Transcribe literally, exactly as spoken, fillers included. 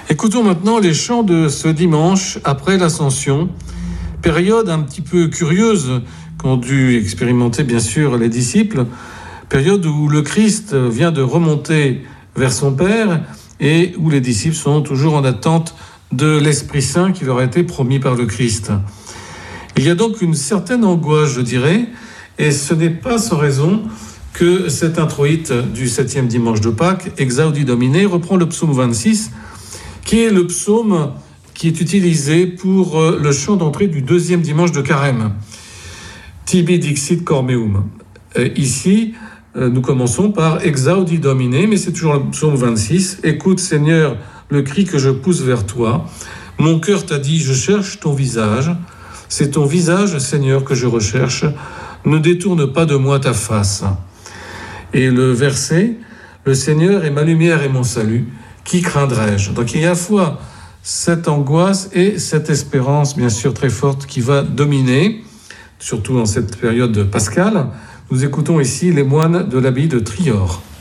Écoutons maintenant les chants de ce dimanche après l'Ascension, période un petit peu curieuse qu'ont dû expérimenter bien sûr les disciples, période où le Christ vient de remonter vers son Père et où les disciples sont toujours en attente de l'Esprit Saint qui leur a été promis par le Christ. Il y a donc une certaine angoisse, je dirais, et ce n'est pas sans raison que cet introïte du septième dimanche de Pâques, Exaudi Domine, reprend le psaume vingt-six, qui est le psaume qui est utilisé pour le chant d'entrée du deuxième dimanche de Carême. Tibi dixit cor meum. Ici, nous commençons par Exaudi Domine, mais c'est toujours le psaume vingt-six. Écoute, Seigneur, le cri que je pousse vers toi. Mon cœur t'a dit, je cherche ton visage. C'est ton visage, Seigneur, que je recherche. Ne détourne pas de moi ta face. Et le verset, le Seigneur est ma lumière et mon salut. Qui craindrais-je ? Donc il y a à la fois cette angoisse et cette espérance, bien sûr, très forte qui va dominer, surtout en cette période pascale. Nous écoutons ici les moines de l'abbaye de Trior.